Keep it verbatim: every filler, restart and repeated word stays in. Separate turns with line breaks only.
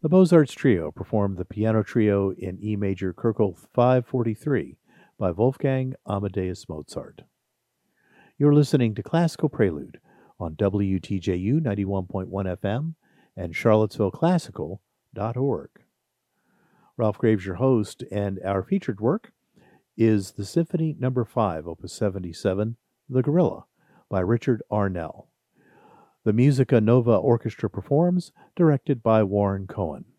The Mozart's Trio performed the piano trio in E major Köchel five forty-three by Wolfgang Amadeus Mozart. You're listening to Classical Prelude on W T J U ninety-one point one F M and charlottesville classical dot org. Ralph Graves, your host, and our featured work is the Symphony Number five, Opus seventy-seven, The Gorilla, by Richard Arnell. The Musica Nova Orchestra performs, directed by Warren Cohen.